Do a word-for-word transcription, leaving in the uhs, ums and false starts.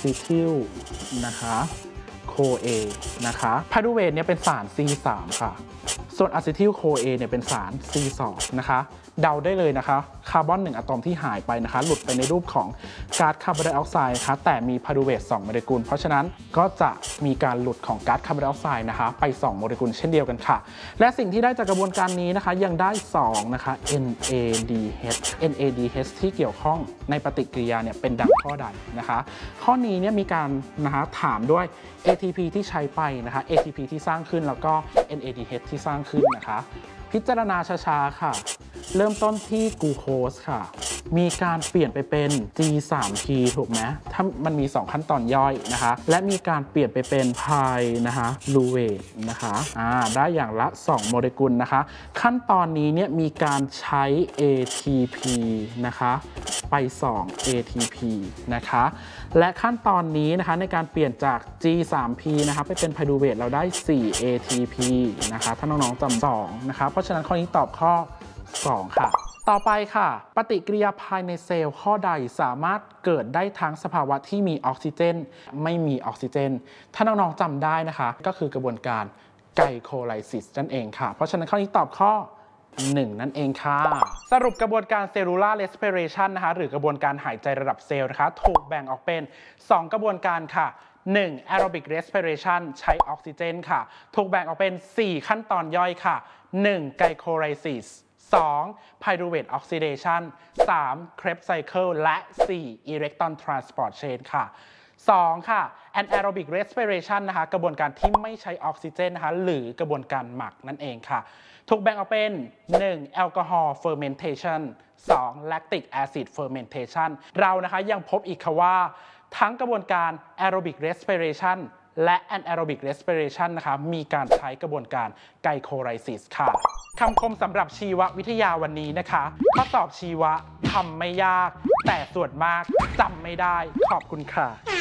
ซิทิลนะคะโคเอนะคะไพรูเวทเนี่ยเป็นสาร ซี สาม ค่ะส่วนอะซิทิลโคเอเนี่ยเป็นสาร ซี สอง นะคะเดาได้เลยนะคะคาร์บอนหนึ่งอะตอมที่หายไปนะคะหลุดไปในรูปของก๊าซคาร์บอนไดออกไซด์นะคะแต่มีไพรูเวทสองโมเลกุลเพราะฉะนั้นก็จะมีการหลุดของก๊าซคาร์บอนไดออกไซด์นะคะไปสองโมเลกุลเช่นเดียวกันค่ะและสิ่งที่ได้จากกระบวนการนี้นะคะยังได้สองนะคะ เอ็น เอ ดี เอช เอ็น เอ ดี เอช ที่เกี่ยวข้องในปฏิกิริยาเนี่ยเป็นดังข้อใดนะคะข้อนี้เนี่ยมีการนะคะถามด้วย เอ ที พี ที่ใช้ไปนะคะ เอ ที พี ที่สร้างขึ้นแล้วก็ เอ็น เอ ดี เอช ที่สร้างขึ้นนะคะพิจารณาช้าๆค่ะเริ่มต้นที่กลูโคสค่ะมีการเปลี่ยนไปเป็น จี สาม พี ถูกไหมถ้ามันมีสองขั้นตอนย่อยนะคะและมีการเปลี่ยนไปเป็นไพนะคะลูเวทนะคะอ่าได้อย่างละสองโมเลกุลนะคะขั้นตอนนี้เนี่ยมีการใช้ เอ ที พี นะคะไปสอง เอ ที พี นะคะและขั้นตอนนี้นะคะในการเปลี่ยนจาก จี สาม พี นะคะไปเป็นไพรูเวทเราได้สี่ เอ ที พี นะคะถ้าน้องๆจำสองนะคะเพราะฉะนั้นข้อนี้ตอบข้อสองค่ะต่อไปค่ะปฏิกิริยาภายในเซลล์ข้อใดสามารถเกิดได้ทั้งสภาวะที่มีออกซิเจนไม่มีออกซิเจนถ้าน้องๆจำได้นะคะก็คือกระบวนการไกลโคไลซิสนั่นเองค่ะเพราะฉะนั้นข้อนี้ตอบข้อหนึ่งนั่นเองค่ะสรุปกระบวนการเซลลูลาร์เรสปิเรชันนะคะหรือกระบวนการหายใจระดับเซลล์นะคะถูกแบ่งออกเป็นสองกระบวนการค่ะหนึ่ง aerobic respiration ใช้ออกซิเจนค่ะถูกแบ่งออกเป็นสี่ขั้นตอนย่อยค่ะหนึ่ง glycolysis สอง pyruvate oxidation สาม Krebs cycle และ สี่ electron transport chain ค่ะสองค่ะ anaerobic respiration นะคะกระบวนการที่ไม่ใช้ออกซิเจนนะคะหรือกระบวนการหมักนั่นเองค่ะถูกแบ่งออกเป็นหนึ่ง alcohol fermentation สอง lactic acid fermentation เรานะคะยังพบอีกค่ะว่าทั้งกระบวนการ aerobic respiration และ anaerobic respiration นะคะมีการใช้กระบวนการ glycolysis ค่ะคำคมสำหรับชีววิทยาวันนี้นะคะข้อสอบชีวะทำไม่ยากแต่ส่วนมากจำไม่ได้ขอบคุณค่ะ